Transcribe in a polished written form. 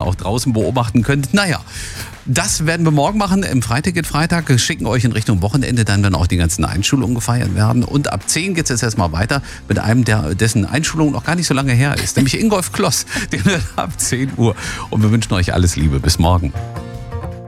auch draußen beobachten könnt. Naja, das werden wir morgen machen im Freitag. Wir schicken euch in Richtung Wochenende dann, wenn auch die ganzen Einschulungen gefeiert werden. Und ab 10 geht es jetzt erstmal weiter mit einem, dessen Einschulung noch gar nicht so lange her ist, nämlich Ingolf Kloss. Den ab 10 Uhr. Und wir wünschen euch alles Liebe. Bis morgen.